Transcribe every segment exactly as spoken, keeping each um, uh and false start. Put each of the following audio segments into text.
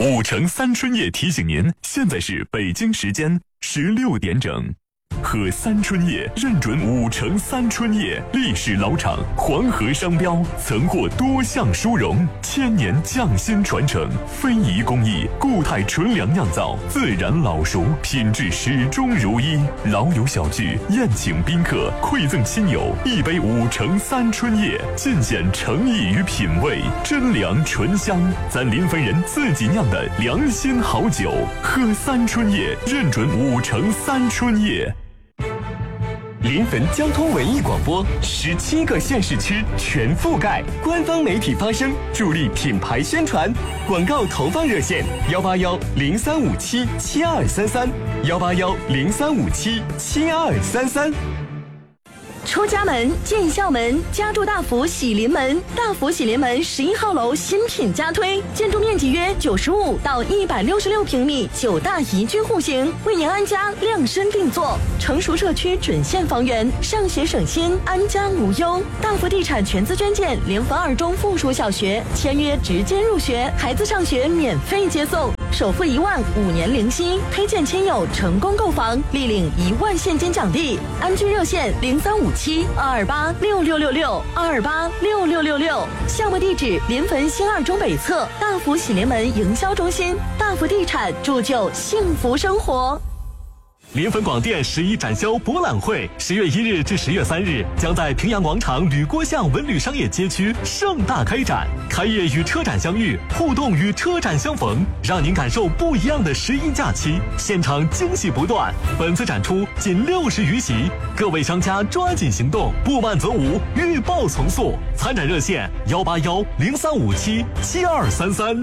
五城三春叶提醒您，现在是北京时间十六点整。喝三春叶认准五城三春叶，历史老厂，黄河商标，曾获多项殊荣，千年匠心传承，非遗工艺，固态纯粮酿造，自然老熟，品质始终如一。老友小聚，宴请宾客，馈赠亲友，一杯五城三春叶，尽显诚意与品味，真粮醇香，咱临汾人自己酿的良心好酒。喝三春叶，认准五城三春叶。 临汾交通文艺广播，十七个县市区全覆盖，官方媒体发声，助力品牌宣传。广告投放热线：幺八幺零三五七七二三三，幺八幺零三五七七二三三。 出家门进校门，家住大福喜临门。大福喜临门十一号楼新品加推，建筑面积约九十五到一百六十六平米，九大宜居户型，为您安家量身定做。成熟社区准现房源，上学省心，安家无忧。大福地产全资捐建临汾二中附属小学，签约直接入学，孩子上学免费接送，首付一万，五年零息。推荐亲友成功购房，立领一万现金奖励。安居热线零三五七二二八六六六六二二八六六六六。项目地址：临汾新二中北侧大福喜临门营销中心。大福地产铸就幸福生活。 临汾广电十一展销博览会十月一日至十月三日将在平阳广场吕郭巷文旅商业街区盛大开展，开业与车展相遇，互动与车展相逢，让您感受不一样的十一假期，现场惊喜不断。本次展出仅六十余席，各位商家抓紧行动，不慢则无，预报从速。参展热线：幺八幺零三五七七二三三。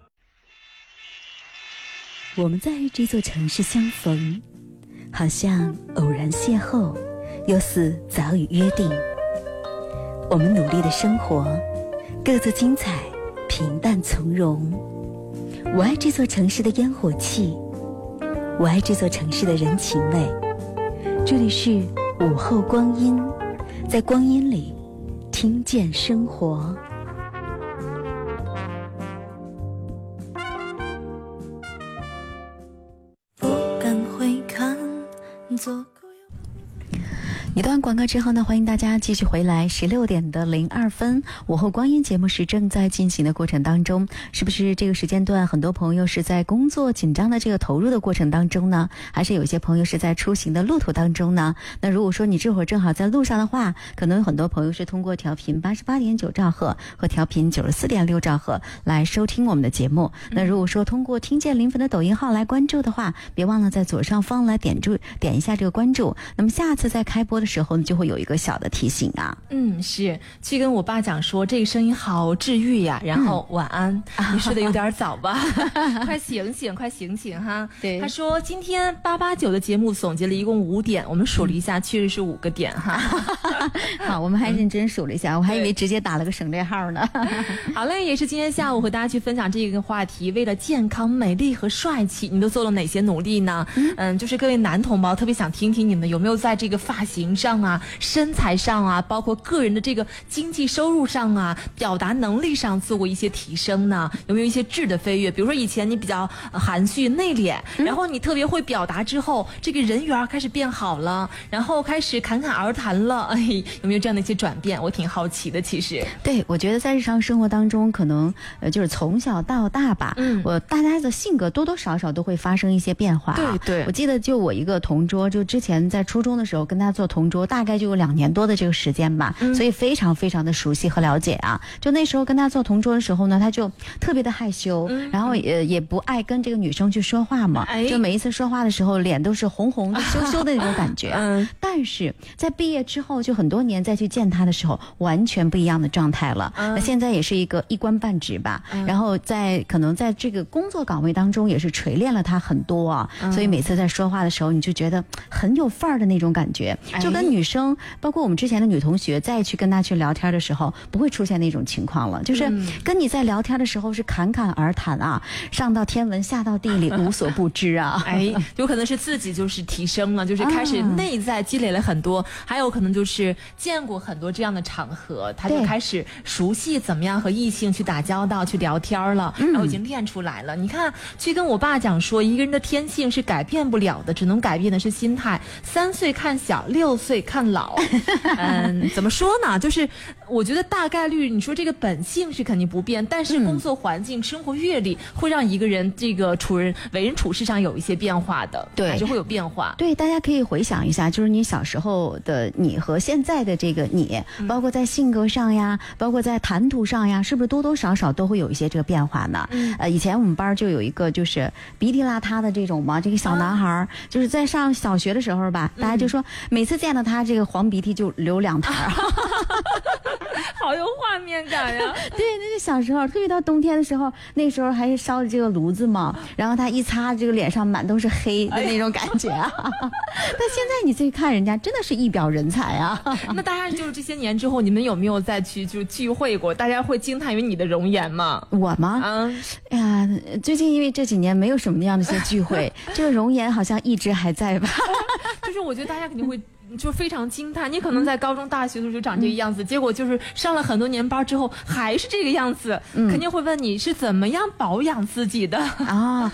我们在这座城市相逢，好像偶然邂逅，又似早已约定。我们努力的生活，各自精彩，平淡从容。我爱这座城市的烟火气，我爱这座城市的人情味。这里是午后光阴，在光阴里听见生活。一段广告之后呢，欢迎大家继续回来。十六点的零二分，午后光阴节目是正在进行的过程当中，是不是这个时间段很多朋友是在工作紧张的这个投入的过程当中呢？还是有些朋友是在出行的路途当中呢？那如果说你这会儿正好在路上的话，可能有很多朋友是通过调频八十八点九兆赫和调频九十四点六兆赫来收听我们的节目。那如果说通过听见临汾的抖音号来关注的话，别忘了在左上方来点注点一下这个关注。那么下次在开播的时候呢，就会有一个小的提醒啊。 嗯，是去跟我爸讲说这个声音好治愈呀，然后晚安、嗯、你睡得有点早吧快醒醒快醒醒哈。对，他说今天八八九的节目总结了一共五点，我们数了一下、嗯、确实是五个点哈好，我们还认真数了一下、嗯、我还以为直接打了个省略号呢好嘞，也是今天下午和大家去分享这个话题，为了健康美丽和帅气你都做了哪些努力呢？ 嗯, 嗯就是各位男同胞特别想听听你们有没有在这个发型上啊，身材上啊，包括个人的这个经济收入上啊，表达能力上做过一些提升呢？有没有一些质的飞跃？比如说以前你比较含蓄内敛、嗯、然后你特别会表达之后，这个人缘开始变好了，然后开始侃侃而谈了，哎，有没有这样的一些转变？我挺好奇的。其实对，我觉得在日常生活当中可能呃就是从小到大吧，嗯，我大家的性格多多少少都会发生一些变化、啊、对对，我记得就我一个同桌，就之前在初中的时候跟他做同桌，大概就有两年多的这个时间吧、嗯、所以非常非常的熟悉和了解啊。就那时候跟他做同桌的时候呢，他就特别的害羞、嗯、然后也也不爱跟这个女生去说话嘛、哎、就每一次说话的时候脸都是红红的羞羞的那种感觉、嗯、但是在毕业之后就很多年再去见他的时候，完全不一样的状态了、嗯、那现在也是一个一官半职吧、嗯、然后在可能在这个工作岗位当中也是锤炼了他很多啊、嗯、所以每次在说话的时候你就觉得很有范儿的那种感觉，就跟女生、哎、包括我们之前的女同学再去跟她去聊天的时候不会出现那种情况了，就是跟你在聊天的时候是侃侃而谈啊，上到天文下到地理无所不知啊哎，有可能是自己就是提升了，就是开始内在积累了很多，还有可能就是见过很多这样的场合，他就开始熟悉怎么样和异性去打交道、去聊天了，然后已经练出来了。嗯、你看，去跟我爸讲说，一个人的天性是改变不了的，只能改变的是心态。三岁看小，六岁看老。嗯，怎么说呢？就是我觉得大概率，你说这个本性是肯定不变，但是工作环境、嗯、生活阅历会让一个人这个处人为人处事上有一些变化的，对，还是会有变化。 对，大家可以回想一下，就是你小时候的你和现在的这个你，嗯、包括在性格上呀，包括在谈吐上呀，是不是多多少少都会有一些这个变化呢？嗯、呃，以前我们班就有一个就是鼻涕邋遢的这种嘛，这个小男孩，啊、就是在上小学的时候吧，大家就说、嗯、每次见到他这个黄鼻涕就流两滩。啊好有画面感呀！ 对，那是小时候，特别到冬天的时候，那时候还是烧的这个炉子嘛，然后他一擦，这个脸上满都是黑的那种感觉啊。但现在你再看人家，真的是一表人才啊。 那大家就是这些年之后，你们有没有再去就聚会过？大家会惊叹于你的容颜吗？ 我吗？嗯，哎呀，最近因为这几年没有什么那样的一些聚会，这个容颜好像一直还在吧。 就是我觉得大家肯定会。就非常惊叹，你可能在高中、大学的时候就长这个样子，嗯、结果就是上了很多年班之后还是这个样子，嗯、肯定会问你是怎么样保养自己的啊？